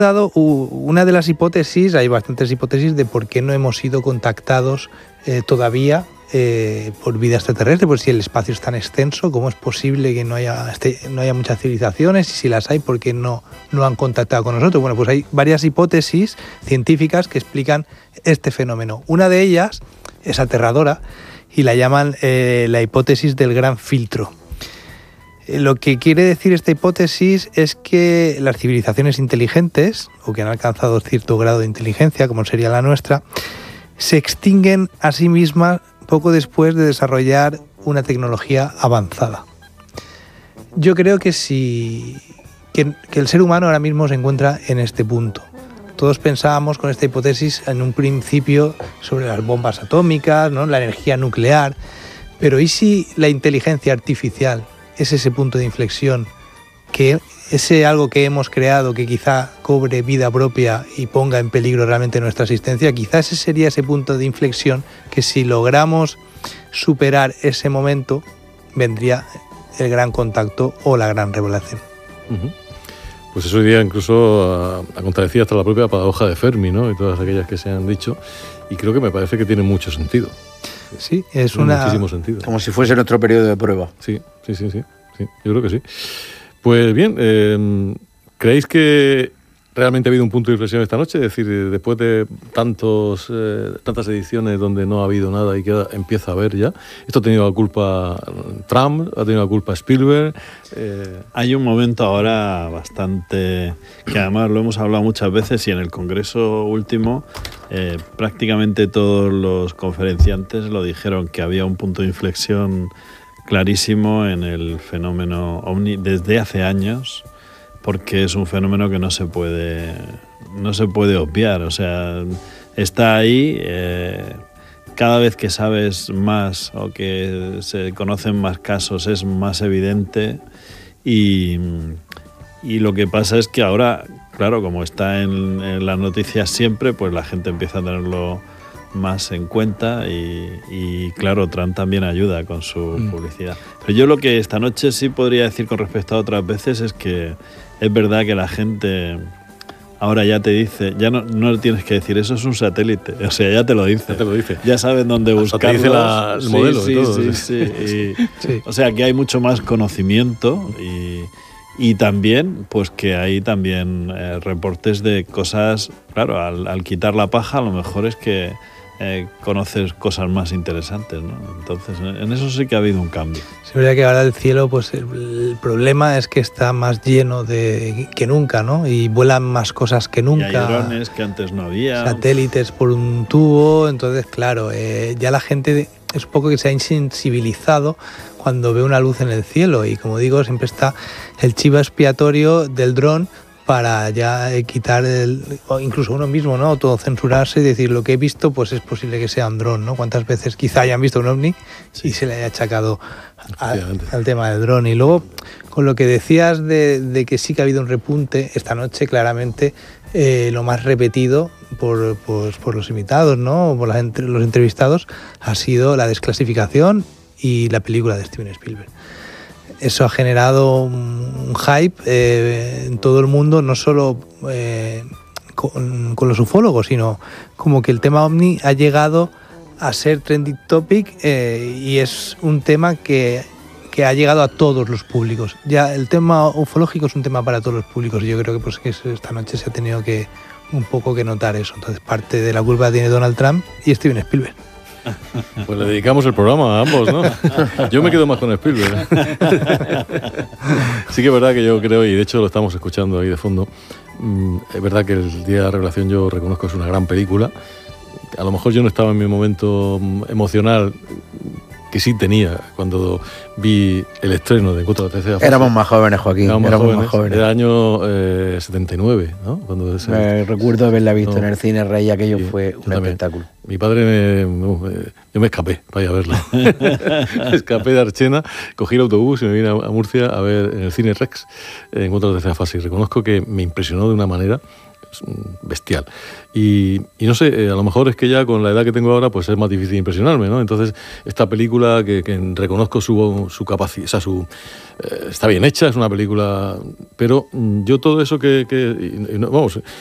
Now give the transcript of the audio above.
dado una de las hipótesis, hay bastantes hipótesis de por qué no hemos sido contactados todavía por vida extraterrestre, pues si el espacio es tan extenso, ¿cómo es posible que no haya muchas civilizaciones? Y si las hay, ¿por qué no han contactado con nosotros? Bueno, pues hay varias hipótesis científicas que explican este fenómeno. Una de ellas es aterradora y la llaman la hipótesis del gran filtro. Lo que quiere decir esta hipótesis es que las civilizaciones inteligentes, o que han alcanzado cierto grado de inteligencia, como sería la nuestra, se extinguen a sí mismas poco después de desarrollar una tecnología avanzada. Yo creo que el ser humano ahora mismo se encuentra en este punto. Todos pensábamos con esta hipótesis en un principio sobre las bombas atómicas, ¿no?, la energía nuclear, pero ¿y si la inteligencia artificial es ese punto de inflexión, que ese algo que hemos creado que quizá cobre vida propia y ponga en peligro realmente nuestra existencia? Quizás ese sería ese punto de inflexión que, si logramos superar ese momento, vendría el gran contacto o la gran revelación. Uh-huh. Pues eso iría incluso a contradecir hasta la propia paradoja de Fermi, ¿no?, y todas aquellas que se han dicho, y creo que me parece que tiene mucho sentido. Sí, es muchísimo sentido. Como si fuese nuestro periodo de prueba. Sí, yo creo que sí. Pues bien, ¿creéis que realmente ha habido un punto de inflexión esta noche? Es decir, después de tantas ediciones donde no ha habido nada y que empieza a haber ya. ¿Esto ha tenido la culpa Trump? ¿Ha tenido la culpa Spielberg? Hay un momento ahora bastante, que además lo hemos hablado muchas veces, y en el Congreso último prácticamente todos los conferenciantes lo dijeron, que había un punto de inflexión clarísimo en el fenómeno OVNI desde hace años, porque es un fenómeno que no se puede obviar. O sea, está ahí. Cada vez que sabes más o que se conocen más casos es más evidente, y lo que pasa es que ahora, claro, como está en las noticias siempre, pues la gente empieza a tenerlo más en cuenta, y claro, Trump también ayuda con su publicidad. Pero yo lo que esta noche sí podría decir con respecto a otras veces es que es verdad que la gente ahora ya te dice, ya no tienes que decir eso es un satélite, o sea, ya te lo dice. Ya saben dónde buscarlo. Te dice el modelo y todo. Sí. O sea, que hay mucho más conocimiento, y también, pues que hay también reportes de cosas, claro, al quitar la paja a lo mejor es que conoces cosas más interesantes, ¿no? Entonces, en eso sí que ha habido un cambio. Es verdad que ahora el cielo, pues el problema es que está más lleno que nunca, ¿no? Y vuelan más cosas que nunca. Y hay drones que antes no había. Satélites por un tubo. Entonces, claro, ya la gente es un poco que se ha insensibilizado cuando ve una luz en el cielo. Y como digo, siempre está el chivo expiatorio del dron para ya quitar o incluso uno mismo, ¿no?, autocensurarse y decir, lo que he visto, pues es posible que sea un dron, ¿no? ¿Cuántas veces quizá hayan visto un ovni y se le haya achacado al tema del dron? Y luego, con lo que decías de que sí que ha habido un repunte, esta noche claramente lo más repetido por los invitados, ¿no?, por los entrevistados, ha sido la desclasificación y la película de Steven Spielberg. Eso ha generado un hype en todo el mundo, no solo con los ufólogos, sino como que el tema OVNI ha llegado a ser trending topic, y es un tema que ha llegado a todos los públicos. Ya el tema ufológico es un tema para todos los públicos, y yo creo que, pues, que esta noche se ha tenido que un poco que notar eso. Entonces, parte de la culpa tiene Donald Trump y Steven Spielberg. Pues le dedicamos el programa a ambos, ¿no? Yo me quedo más con Spielberg. Sí que es verdad que yo creo, y de hecho lo estamos escuchando ahí de fondo, es verdad que el Día de la Revelación yo reconozco que es una gran película. A lo mejor yo no estaba en mi momento emocional que sí tenía cuando vi el estreno de Encuentro de la Tercera Fase. Éramos más jóvenes, Joaquín. Éramos más jóvenes. Era el año 79, ¿no? Cuando recuerdo haberla visto en el Cine Rey, aquello fue un espectáculo. Mi padre, yo me escapé para ir a verla. Me escapé de Archena, cogí el autobús y me vine a Murcia a ver en el Cine Rex Encuentro de la Tercera Fase. Y reconozco que me impresionó de una manera bestial. Y no sé, a lo mejor es que ya con la edad que tengo ahora, pues es más difícil impresionarme, ¿no? Entonces, esta película que reconozco su capacidad, o sea, está bien hecha, es una película, pero yo todo eso vamos,